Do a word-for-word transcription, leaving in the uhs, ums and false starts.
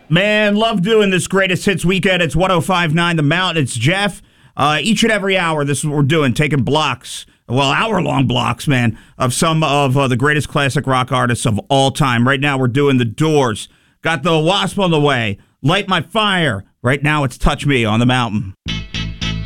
Man, love doing this greatest hits weekend. It's one oh five point nine The Mountain. It's Jeff. Uh, each and every hour, this is what we're doing, taking blocks, well, hour-long blocks, man, of some of uh, the greatest classic rock artists of all time. Right now, we're doing The Doors. Got The Wasp on the way. Light My Fire. Right now, it's Touch Me on the Mountain.